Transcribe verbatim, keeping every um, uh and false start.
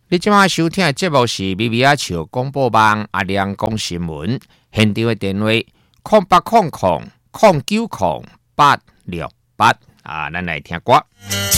你今晚收听的节目是咪咪啊笑广播网阿亮讲新闻，现场的电话空八空空空九空八六八啊，咱来听歌。